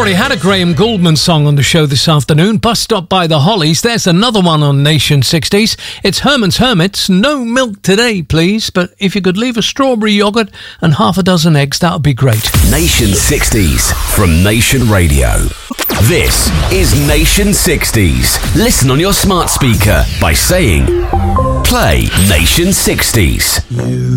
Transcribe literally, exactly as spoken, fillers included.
already had a Graham Gouldman song on the show this afternoon, Bus Stop by the Hollies. There's another one on Nation sixties. It's Herman's Hermits. No milk today, please, but if you could leave a strawberry yoghurt and half a dozen eggs, that would be great. Nation sixties from Nation Radio. This is Nation sixties. Listen on your smart speaker by saying, play Nation sixties. You